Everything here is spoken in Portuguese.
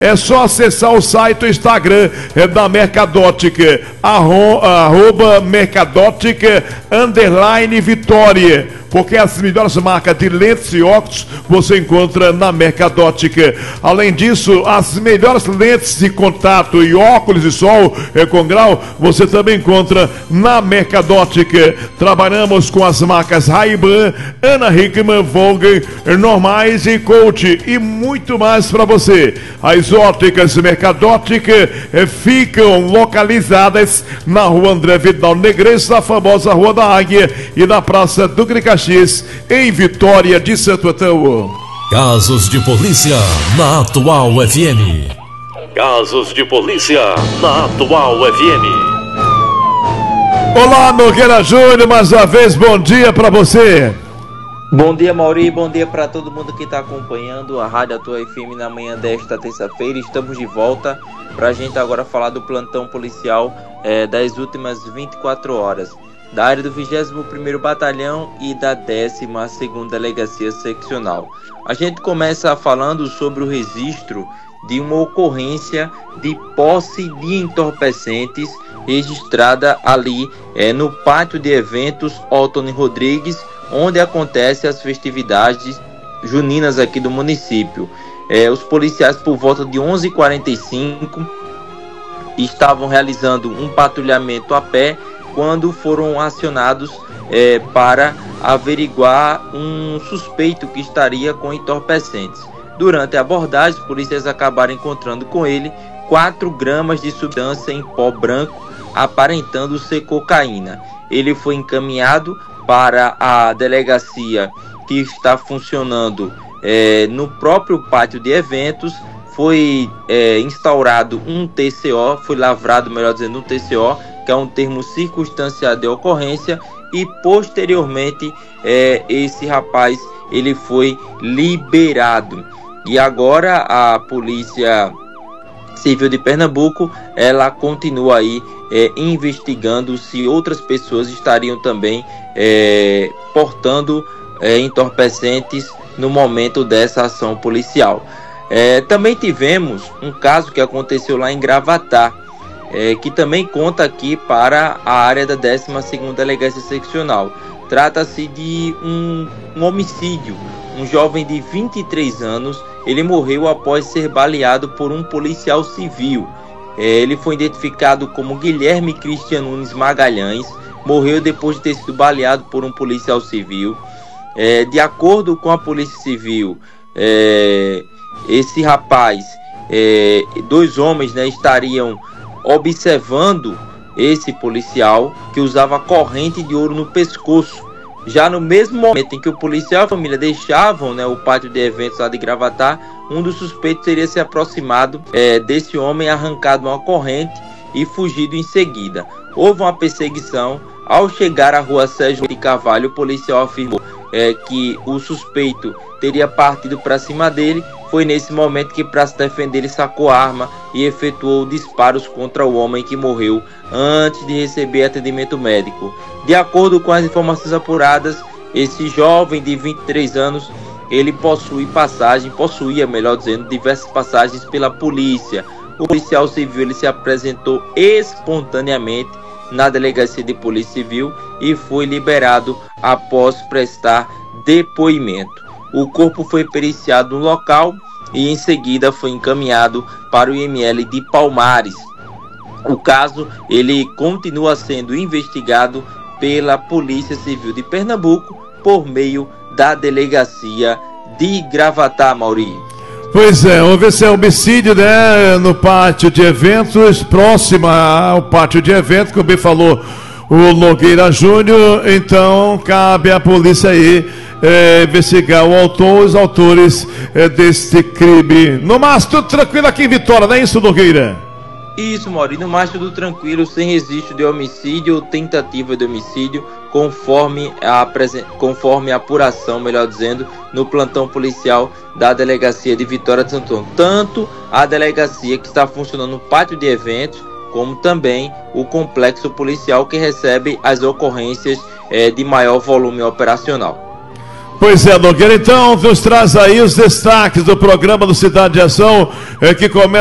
É só acessar o site, o Instagram da Mercadótica, arroba Mercadótica _Vitória, porque as melhores marcas de lentes e óculos você encontra na Mercadótica. Além disso, as melhores lentes de contato e óculos de sol com grau você também encontra na Mercadótica. Trabalhamos com as marcas Ray-Ban, Ana Hickman, Vogue, Normais e Coach e muito mais para você. As óticas Mercadótica ficam localizadas na rua André Vidal Negreiros, na famosa Rua da Águia e na Praça Duque de Caxias, em Vitória de Santo Antão. Casos de polícia na Atual FM. Casos de polícia na Atual FM. Olá, Nogueira Júnior, mais uma vez, bom dia para você. Bom dia, Mauri, bom dia para todo mundo que está acompanhando a Rádio Atual FM na manhã desta terça-feira. Estamos de volta para a gente agora falar do plantão policial das últimas 24 horas, da área do 21º Batalhão e da 12ª Delegacia Seccional. A gente começa falando sobre o registro de uma ocorrência de posse de entorpecentes registrada ali no pátio de eventos Otoni Rodrigues, onde acontecem as festividades juninas aqui do município. Os policiais, por volta de 11h45, estavam realizando um patrulhamento a pé quando foram acionados para averiguar um suspeito que estaria com entorpecentes. Durante a abordagem, os policiais acabaram encontrando com ele 4 gramas de substância em pó branco, aparentando ser cocaína. Ele foi encaminhado para a delegacia que está funcionando no próprio pátio de eventos. Foi instaurado um TCO, foi lavrado, melhor dizendo, um TCO, que é um termo circunstanciado de ocorrência, e posteriormente esse rapaz ele foi liberado. E agora a Polícia Civil de Pernambuco ela continua aí investigando se outras pessoas estariam também portando entorpecentes no momento dessa ação policial. Também tivemos um caso que aconteceu lá em Gravatá, que também conta aqui para a área da 12ª Delegacia Seccional. Trata-se de um homicídio. Um jovem de 23 anos, ele morreu após ser baleado por um policial civil. Ele foi identificado como Guilherme Cristian Nunes Magalhães, morreu depois de ter sido baleado por um policial civil. De acordo com a Polícia Civil, esse rapaz, 2 homens, estariam observando esse policial, que usava corrente de ouro no pescoço. Já no mesmo momento em que o policial e a família deixavam o pátio de eventos lá de Gravatá, um dos suspeitos teria se aproximado desse homem, arrancado uma corrente e fugido em seguida. Houve uma perseguição. Ao chegar à rua Sérgio de Carvalho, o policial afirmou que o suspeito teria partido para cima dele. Foi nesse momento que, para se defender, ele sacou a arma e efetuou disparos contra o homem, que morreu antes de receber atendimento médico. De acordo com as informações apuradas, esse jovem de 23 anos, ele possuía, melhor dizendo, diversas passagens pela polícia. O policial civil ele se apresentou espontaneamente na Delegacia de Polícia Civil e foi liberado após prestar depoimento. O corpo foi periciado no local e em seguida foi encaminhado para o IML de Palmares. O caso ele continua sendo investigado pela Polícia Civil de Pernambuco por meio da Delegacia de Gravatá, Mauri. Pois é, vamos ver se é homicídio, no pátio de eventos, próximo ao pátio de eventos, como bem falou o Nogueira Júnior. Então cabe à polícia aí investigar o autor, os autores deste crime. No mais, tudo tranquilo aqui em Vitória, não é isso, Nogueira? Isso, Mauri, no mais tudo tranquilo, sem registro de homicídio ou tentativa de homicídio, conforme a apuração, melhor dizendo, no plantão policial da Delegacia de Vitória de Santo Antão. Tanto a delegacia que está funcionando no pátio de eventos, como também o complexo policial que recebe as ocorrências de maior volume operacional. Pois é, Nogueira, então nos traz aí os destaques do programa do Cidade de Ação, que começa